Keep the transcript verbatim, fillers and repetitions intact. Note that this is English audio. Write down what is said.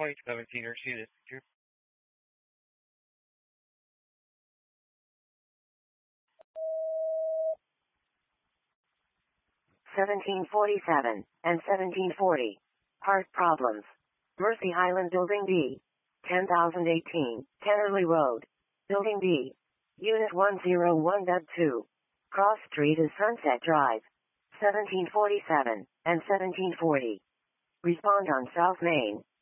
Point seventeen or unit. seventeen forty-seven and seventeen forty. Part problems. Mercy Island Building B. ten thousand eighteen, Kennerly Road. Building B. Unit one oh one two. Cross Street is Sunset Drive. seventeen forty-seven and seventeen forty. Respond on South Main.